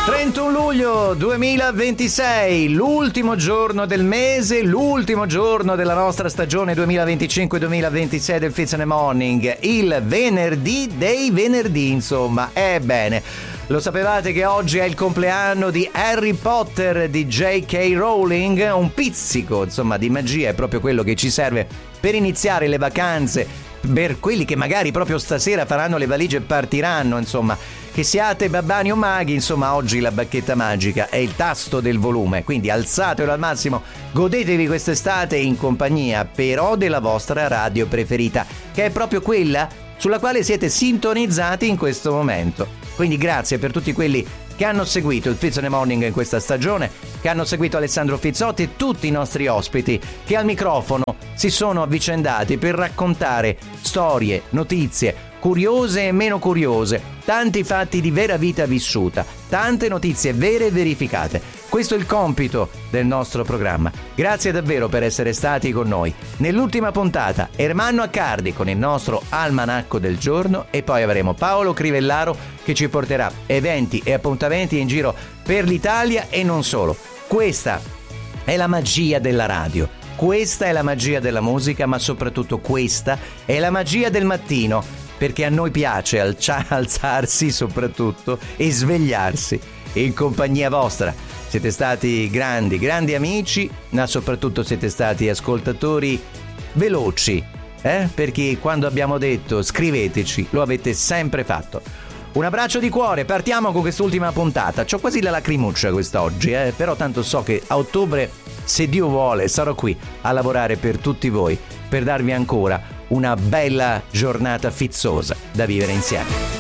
31 luglio 2026, l'ultimo giorno del mese, l'ultimo giorno della nostra stagione 2025-2026 del Fizz in the Morning, il venerdì dei venerdì, insomma. Ebbene, lo sapevate che oggi è il compleanno di Harry Potter di J.K. Rowling? Un pizzico, insomma, di magia è proprio quello che ci serve per iniziare le vacanze, per quelli che magari proprio stasera faranno le valigie e partiranno, insomma. Che siate babbani o maghi, insomma, oggi la bacchetta magica è il tasto del volume, quindi alzatelo al massimo, godetevi quest'estate in compagnia però della vostra radio preferita, che è proprio quella sulla quale siete sintonizzati in questo momento. Quindi grazie per tutti quelli che hanno seguito il Fizz in the Morning in questa stagione, che hanno seguito Alessandro Fizzotti e tutti i nostri ospiti che al microfono si sono avvicendati per raccontare storie, notizie, curiose e meno curiose, tanti fatti di vera vita vissuta, tante notizie vere e verificate. Questo è il compito del nostro programma. Grazie davvero per essere stati con noi. Nell'ultima puntata Ermanno Accardi con il nostro almanacco del giorno e poi avremo Paolo Crivellaro che ci porterà eventi e appuntamenti in giro per l'Italia e non solo. Questa è la magia della radio. Questa è la magia della musica, ma soprattutto questa è la magia del mattino, perché a noi piace alzarsi soprattutto e svegliarsi in compagnia vostra. Siete stati grandi amici, ma soprattutto siete stati ascoltatori veloci, perché quando abbiamo detto scriveteci lo avete sempre fatto. Un abbraccio di cuore, partiamo con quest'ultima puntata. C'ho quasi la lacrimuccia quest'oggi, però tanto so che a ottobre, se Dio vuole, sarò qui a lavorare per tutti voi, per darvi ancora una bella giornata fizzosa da vivere insieme.